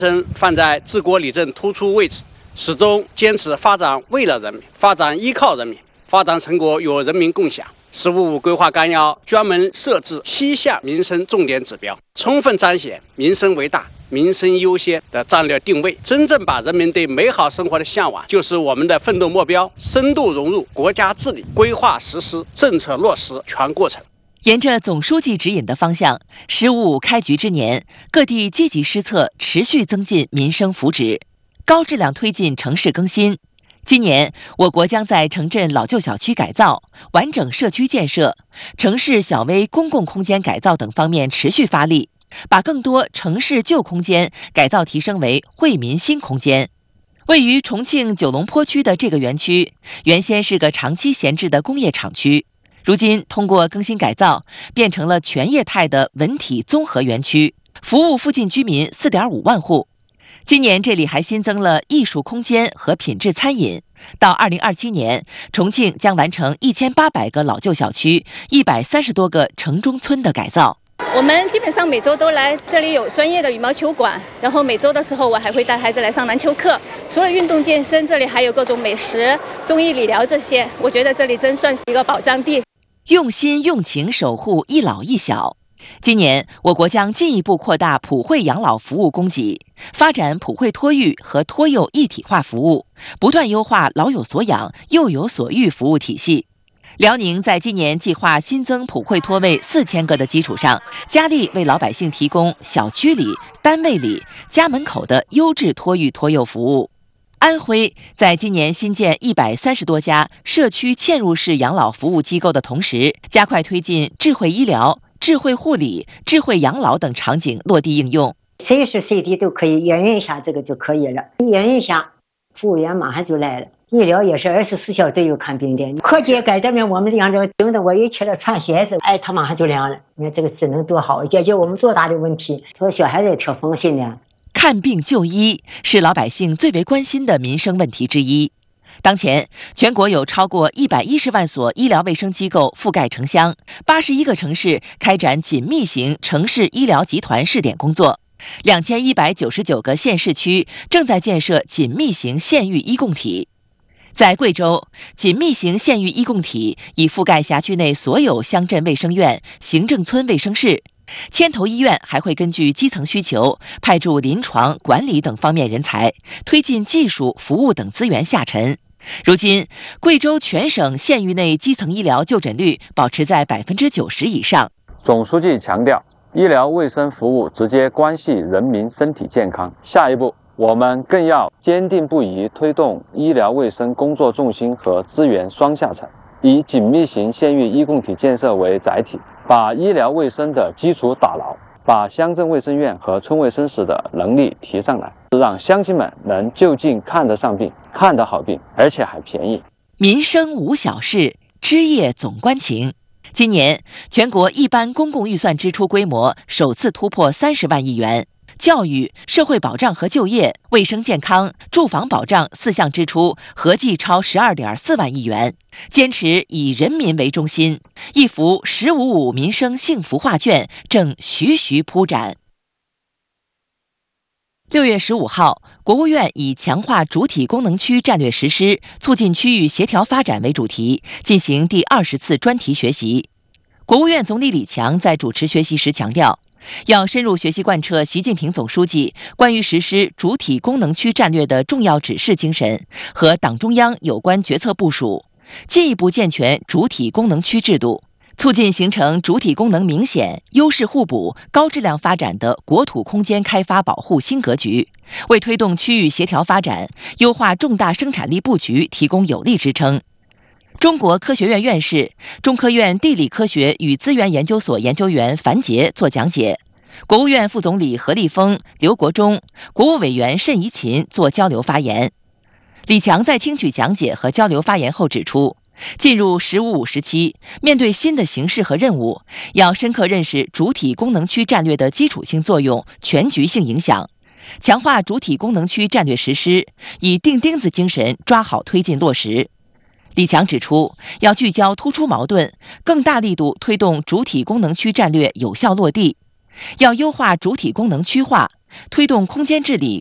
放在治国理政突出位置，始终坚持发展为了人民，发展依靠人民，发展成果与人民共享。“15+5”规划纲要专门设置7项民生重点指标，充分彰显民生为大、民生优先的战略定位，真正把人民对美好生活的向往就是我们的奋斗目标，深度融入国家治理，规划实施、政策落实全过程。 沿着总书记指引的方向，“15+5”开局之年，各地积极施策，持续增进民生福祉，高质量推进城市更新。今年，我国将在城镇老旧小区改造、完整社区建设、城市小微公共空间改造等方面持续发力，把更多城市旧空间改造提升为惠民新空间。位于重庆九龙坡区的这个园区，原先是个长期闲置的工业厂区，如今通过更新改造，变成了全业态的文体综合园区，服务附近居民4.5万户。今年这里还新增了艺术空间和品质餐饮。到2027年，重庆将完成1800个老旧小区、130多个城中村的改造。 我们基本上每周都来，这里有专业的羽毛球馆，然后每周的时候我还会带孩子来上篮球课。除了运动健身，这里还有各种美食、中医理疗这些，我觉得这里真算是一个宝藏地。 用心用情守护一老一小。今年，我国将进一步扩大普惠养老服务供给，发展普惠托育和托幼一体化服务，不断优化老有所养、幼有所育服务体系。辽宁在今年计划新增普惠托位4000个的基础上，加力为老百姓提供小区里、单位里、家门口的优质托育托幼服务。安徽在今年新建130多家社区嵌入式养老服务机构的同时，加快推进智慧医疗、智慧护理、智慧养老等场景落地应用。 随时随地都可以验孕一下，这个就可以了。验孕一下，服务员马上就来了。医疗也是24小时都有看病的。科技改这边我们量着，等的我一去了穿鞋子，他马上就量了。你看这个智能多好，解决我们多大的问题，所以小孩子也挺放心的。 看病就医是老百姓最为关心的民生问题之一。当前，全国有超过110万所医疗卫生机构覆盖城乡，81个城市开展紧密型城市医疗集团试点工作，2199个县市区正在建设紧密型县域医共体。在贵州，紧密型县域医共体已覆盖辖区内所有乡镇卫生院、行政村卫生室。牵头医院还会根据基层需求，派驻临床、管理等方面人才，推进技术、服务等资源下沉。如今，贵州全省县域内基层医疗就诊率保持在90%以上。 总书记强调，医疗卫生服务直接关系人民身体健康。下一步，我们更要坚定不移推动医疗卫生工作重心和资源双下沉，以紧密型县域医共体建设为载体，把医疗卫生的基础打牢，把乡镇卫生院和村卫生室的能力提上来，让乡亲们能就近看得上病、看得好病，而且还便宜。 民生无小事，枝叶总关情。今年，全国一般公共预算支出规模首次突破30万亿元。教育、社会保障和就业、卫生健康、住房保障4项支出合计超12.4万亿元，坚持以人民为中心，一幅“15+5”民生幸福画卷正徐徐铺展。6月15号，国务院以强化主体功能区战略实施，促进区域协调发展为主题，进行第20次专题学习。国务院总理李强在主持学习时强调，要深入学习贯彻习近平总书记关于实施主体功能区战略的重要指示精神和党中央有关决策部署，进一步健全主体功能区制度，促进形成主体功能明显、优势互补、高质量发展的国土空间开发保护新格局，为推动区域协调发展、优化重大生产力布局提供有力支撑。中国科学院院士、中科院地理科学与资源研究所研究员樊杰作讲解，国务院副总理何立峰、刘国中、国务委员慎怡琴作交流发言。李强在听取讲解和交流发言后指出，进入“15+5”时期，面对新的形势和任务，要深刻认识主体功能区战略的基础性作用、全局性影响，强化主体功能区战略实施，以钉钉子精神抓好推进落实。李强指出，要聚焦突出矛盾，更大力度推动主体功能区战略有效落地，要优化主体功能区划， 推动空间治理